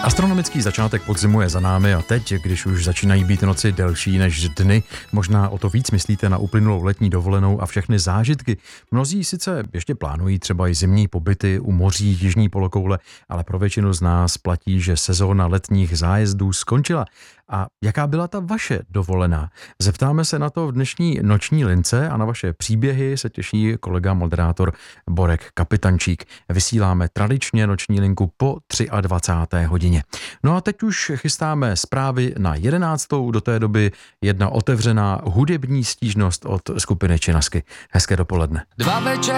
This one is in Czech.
Astronomický začátek podzimu je za námi a teď, když už začínají být noci delší než dny, možná o to víc myslíte na uplynulou letní dovolenou a všechny zážitky. Mnozí sice ještě plánují třeba i zimní pobyty u moří jižní polokoule, ale pro většinu z nás platí, že sezóna letních zájezdů skončila. A jaká byla ta vaše dovolená? Zeptáme se na to v dnešní noční lince a na vaše příběhy se těší kolega moderátor Borek Kapitančík. Vysíláme tradičně noční linku po 23. hodině. No a teď už chystáme zprávy na 11. Do té doby jedna otevřená hudební stížnost od skupiny Činasky. Hezké dopoledne.